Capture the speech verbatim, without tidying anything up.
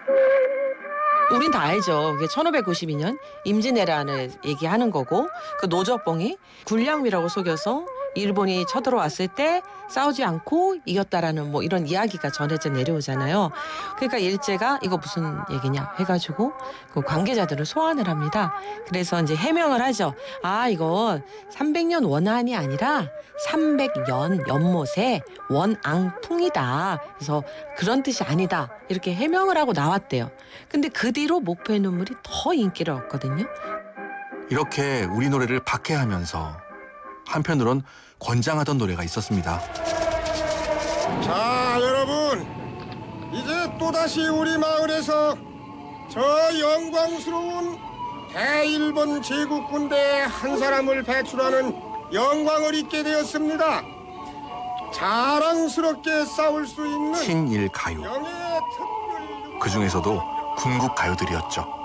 우린 다 알죠. 그게 천오백구십이 년 임진왜란을 얘기하는 거고, 그 노저뽕이 군량미라고 속여서 일본이 쳐들어왔을 때 싸우지 않고 이겼다라는 뭐 이런 이야기가 전해져 내려오잖아요. 그러니까 일제가 이거 무슨 얘기냐 해가지고 그 관계자들을 소환을 합니다. 그래서 이제 해명을 하죠. 아, 이거 삼백 년 원한이 아니라 삼백 년 연못의 원앙풍이다. 그래서 그런 뜻이 아니다. 이렇게 해명을 하고 나왔대요. 근데 그 뒤로 목포의 눈물이 더 인기를 얻거든요. 이렇게 우리 노래를 박해하면서 한편으론 권장하던 노래가 있었습니다. 자, 여러분, 이제 또다시 우리 마을에서 저 영광스러운 대일본 제국 군대의 한 사람을 배출하는 영광을 잊게 되었습니다. 자랑스럽게 싸울 수 있는 친일 가요. 명예의 특별 그 중에서도 군국 가요들이었죠.